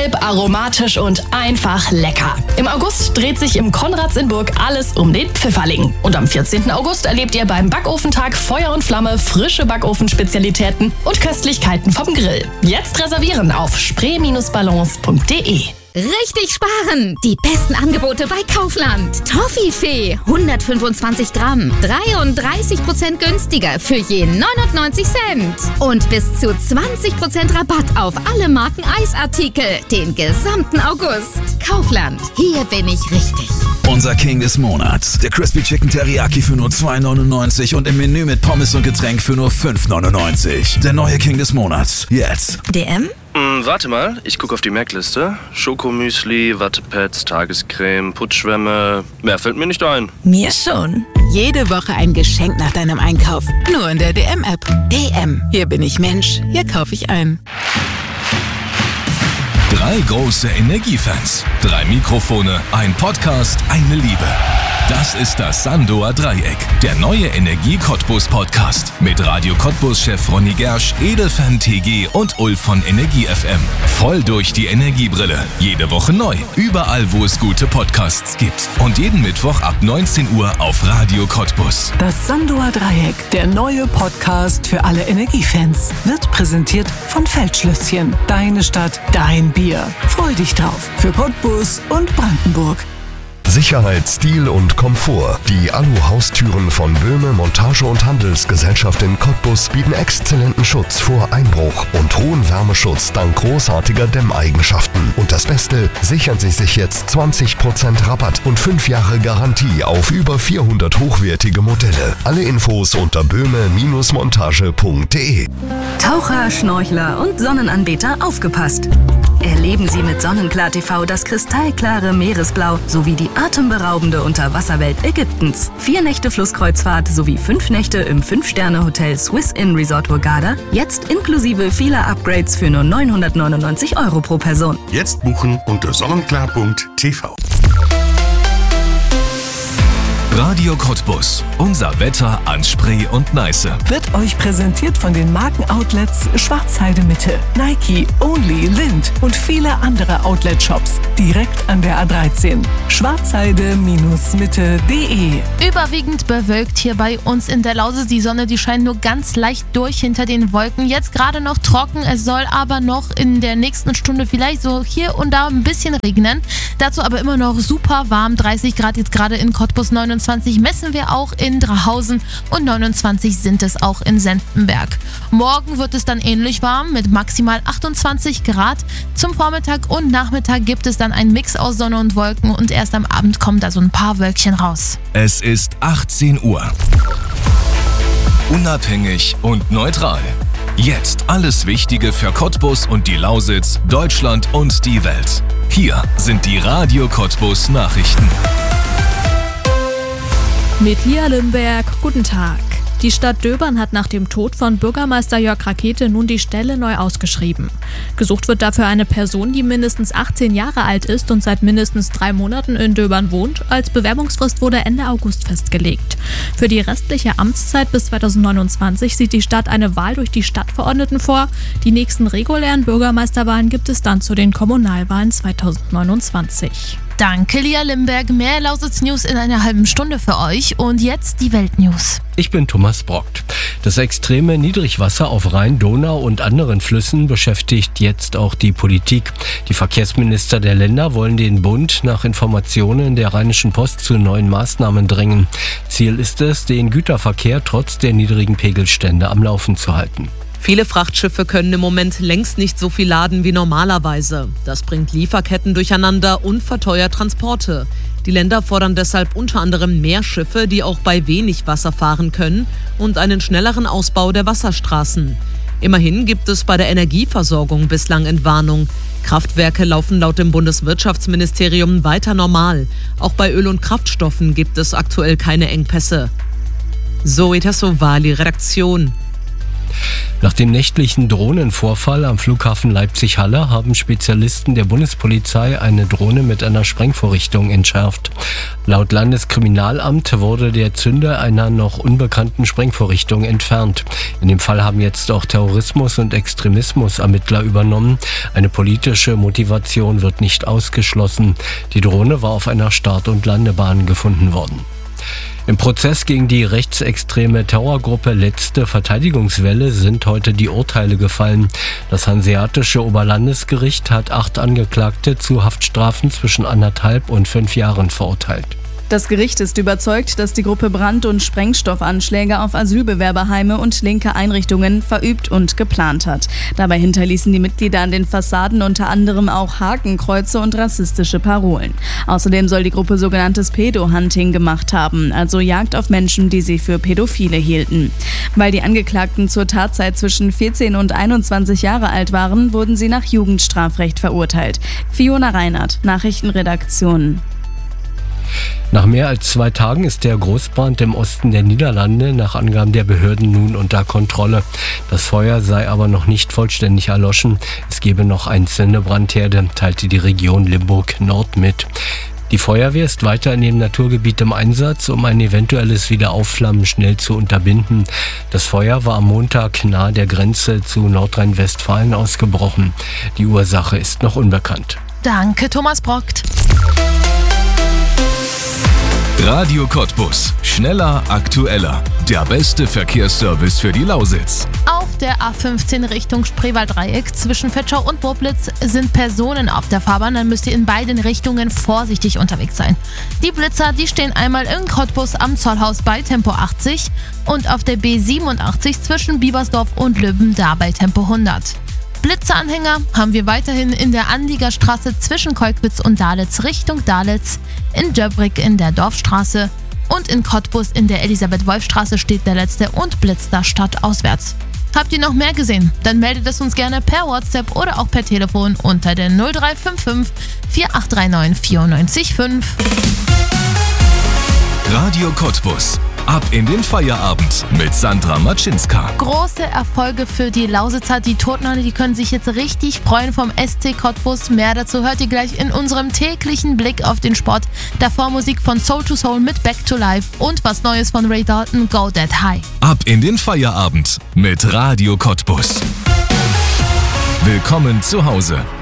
Gelb, aromatisch und einfach lecker. Im August dreht sich im Konrads in Burg alles um den Pfifferling. Und am 14. August erlebt ihr beim Backofentag Feuer und Flamme, frische Backofenspezialitäten und Köstlichkeiten vom Grill. Jetzt reservieren auf spree-balance.de. Richtig sparen! Die besten Angebote bei Kaufland. Toffifee, 125 Gramm, 33% günstiger für je 99 Cent. Und bis zu 20% Rabatt auf alle Marken Eisartikel den gesamten August. Kaufland, hier bin ich richtig. Unser King des Monats. Der Crispy Chicken Teriyaki für nur $2,99 und im Menü mit Pommes und Getränk für nur $5,99. Der neue King des Monats. Jetzt. DM? Warte mal, ich gucke auf die Merkliste. Schokomüsli, Wattepads, Tagescreme, Putzschwämme. Mehr fällt mir nicht ein. Mir schon. Jede Woche ein Geschenk nach deinem Einkauf. Nur in der DM-App. DM. Hier bin ich Mensch. Hier kaufe ich ein. 3 große Energiefans, 3 Mikrofone, ein Podcast, eine Liebe. Das ist das Sandoer Dreieck, der neue Energie-Cottbus-Podcast mit Radio Cottbus-Chef Ronny Gersch, Edelfan TG und Ulf von Energie FM. Voll durch die Energiebrille. Jede Woche neu. Überall, wo es gute Podcasts gibt. Und jeden Mittwoch ab 19 Uhr auf Radio Cottbus. Das Sandoer Dreieck, der neue Podcast für alle Energiefans, wird präsentiert von Feldschlösschen. Deine Stadt, dein Bier. Freu dich drauf. Für Cottbus und Brandenburg. Sicherheit, Stil und Komfort. Die Alu-Haustüren von Böhme Montage- und Handelsgesellschaft in Cottbus bieten exzellenten Schutz vor Einbruch und hohen Wärmeschutz dank großartiger Dämmeigenschaften. Und das Beste, sichern Sie sich jetzt 20% Rabatt und 5 Jahre Garantie auf über 400 hochwertige Modelle. Alle Infos unter böhme-montage.de. Taucher, Schnorchler und Sonnenanbeter, aufgepasst! Erleben Sie mit Sonnenklar TV das kristallklare Meeresblau sowie die atemberaubende Unterwasserwelt Ägyptens. 4 Nächte Flusskreuzfahrt sowie 5 Nächte im 5-Sterne-Hotel Swiss Inn Resort Hurghada. Jetzt inklusive vieler Upgrades für nur €999 pro Person. Jetzt buchen unter sonnenklar.tv. Radio Cottbus. Unser Wetter an Spree und Neiße. Wird euch präsentiert von den Markenoutlets Schwarzheide Mitte, Nike, Only, Lind und viele andere Outlet-Shops direkt an der A13. Schwarzheide-mitte.de. Überwiegend bewölkt hier bei uns in der Lausitz. Die Sonne, die scheint nur ganz leicht durch hinter den Wolken. Jetzt gerade noch trocken. Es soll aber noch in der nächsten Stunde vielleicht so hier und da ein bisschen regnen. Dazu aber immer noch super warm. 30 Grad jetzt gerade in Cottbus, 29 messen wir auch in Drahausen und 29 sind es auch in Senftenberg. Morgen wird es dann ähnlich warm mit maximal 28 Grad. Zum Vormittag und Nachmittag gibt es dann einen Mix aus Sonne und Wolken und erst am Abend kommen da so ein paar Wölkchen raus. Es ist 18 Uhr. Unabhängig und neutral. Jetzt alles Wichtige für Cottbus und die Lausitz, Deutschland und die Welt. Hier sind die Radio Cottbus Nachrichten. Mit Lia Limberg, guten Tag. Die Stadt Döbern hat nach dem Tod von Bürgermeister Jörg Rakete nun die Stelle neu ausgeschrieben. Gesucht wird dafür eine Person, die mindestens 18 Jahre alt ist und seit mindestens 3 Monaten in Döbern wohnt. Als Bewerbungsfrist wurde Ende August festgelegt. Für die restliche Amtszeit bis 2029 sieht die Stadt eine Wahl durch die Stadtverordneten vor. Die nächsten regulären Bürgermeisterwahlen gibt es dann zu den Kommunalwahlen 2029. Danke, Lia Limberg. Mehr Lausitz News in einer halben Stunde für euch. Und jetzt die Weltnews. Ich bin Thomas Brockt. Das extreme Niedrigwasser auf Rhein, Donau und anderen Flüssen beschäftigt jetzt auch die Politik. Die Verkehrsminister der Länder wollen den Bund nach Informationen der Rheinischen Post zu neuen Maßnahmen drängen. Ziel ist es, den Güterverkehr trotz der niedrigen Pegelstände am Laufen zu halten. Viele Frachtschiffe können im Moment längst nicht so viel laden wie normalerweise. Das bringt Lieferketten durcheinander und verteuert Transporte. Die Länder fordern deshalb unter anderem mehr Schiffe, die auch bei wenig Wasser fahren können, und einen schnelleren Ausbau der Wasserstraßen. Immerhin gibt es bei der Energieversorgung bislang Entwarnung. Kraftwerke laufen laut dem Bundeswirtschaftsministerium weiter normal. Auch bei Öl und Kraftstoffen gibt es aktuell keine Engpässe. Zoe Tassovali, Redaktion. Nach dem nächtlichen Drohnenvorfall am Flughafen Leipzig-Halle haben Spezialisten der Bundespolizei eine Drohne mit einer Sprengvorrichtung entschärft. Laut Landeskriminalamt wurde der Zünder einer noch unbekannten Sprengvorrichtung entfernt. In dem Fall haben jetzt auch Terrorismus- und Extremismus-Ermittler übernommen. Eine politische Motivation wird nicht ausgeschlossen. Die Drohne war auf einer Start- und Landebahn gefunden worden. Im Prozess gegen die rechtsextreme Terrorgruppe Letzte Verteidigungswelle sind heute die Urteile gefallen. Das Hanseatische Oberlandesgericht hat 8 Angeklagte zu Haftstrafen zwischen 1,5 und 5 Jahren verurteilt. Das Gericht ist überzeugt, dass die Gruppe Brand- und Sprengstoffanschläge auf Asylbewerberheime und linke Einrichtungen verübt und geplant hat. Dabei hinterließen die Mitglieder an den Fassaden unter anderem auch Hakenkreuze und rassistische Parolen. Außerdem soll die Gruppe sogenanntes Pedo-Hunting gemacht haben, also Jagd auf Menschen, die sie für Pädophile hielten. Weil die Angeklagten zur Tatzeit zwischen 14 und 21 Jahre alt waren, wurden sie nach Jugendstrafrecht verurteilt. Fiona Reinhardt, Nachrichtenredaktion. Nach mehr als 2 Tagen ist der Großbrand im Osten der Niederlande nach Angaben der Behörden nun unter Kontrolle. Das Feuer sei aber noch nicht vollständig erloschen. Es gebe noch einzelne Brandherde, teilte die Region Limburg Nord mit. Die Feuerwehr ist weiter in dem Naturgebiet im Einsatz, um ein eventuelles Wiederaufflammen schnell zu unterbinden. Das Feuer war am Montag nahe der Grenze zu Nordrhein-Westfalen ausgebrochen. Die Ursache ist noch unbekannt. Danke, Thomas Brockt. Radio Cottbus. Schneller, aktueller. Der beste Verkehrsservice für die Lausitz. Auf der A15 Richtung Spreewald-Dreieck zwischen Vetschau und Burblitz sind Personen auf der Fahrbahn. Dann müsst ihr in beiden Richtungen vorsichtig unterwegs sein. Die Blitzer, die stehen einmal in Cottbus am Zollhaus bei Tempo 80 und auf der B87 zwischen Biebersdorf und Löben da bei Tempo 100. Blitzeranhänger haben wir weiterhin in der Anliegerstraße zwischen Kolkwitz und Dahletz Richtung Dahletz, in Döbrick in der Dorfstraße und in Cottbus in der Elisabeth-Wolf-Straße steht der letzte und blitzt da stadtauswärts. Habt ihr noch mehr gesehen? Dann meldet es uns gerne per WhatsApp oder auch per Telefon unter der 0355 4839 945. Radio Cottbus. Ab in den Feierabend mit Sandra Matschinska. Große Erfolge für die Lausitzer. Die Tottenhalle, die können sich jetzt richtig freuen vom SC Cottbus. Mehr dazu hört ihr gleich in unserem täglichen Blick auf den Sport. Davor Musik von Soul to Soul mit Back to Life und was Neues von Ray Dalton, Go That High. Ab in den Feierabend mit Radio Cottbus. Willkommen zu Hause.